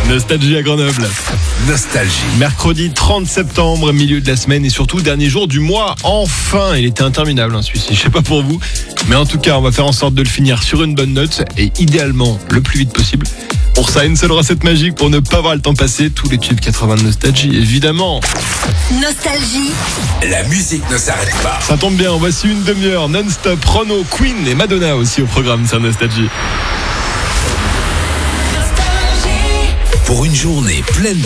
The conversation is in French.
Nostalgie à Grenoble. Nostalgie. Mercredi 30 septembre, milieu de la semaine et surtout dernier jour du mois. Enfin, il était interminable celui-ci, je sais pas pour vous. Mais en tout cas, on va faire en sorte de le finir sur une bonne note et idéalement le plus vite possible. Pour ça, une seule recette magique pour ne pas voir le temps passer. Tous les tubes 80 de Nostalgie, évidemment. Nostalgie. La musique ne s'arrête pas. Ça tombe bien, voici une demi-heure non-stop. Renaud, Queen et Madonna aussi au programme sur Nostalgie. Pour une journée pleine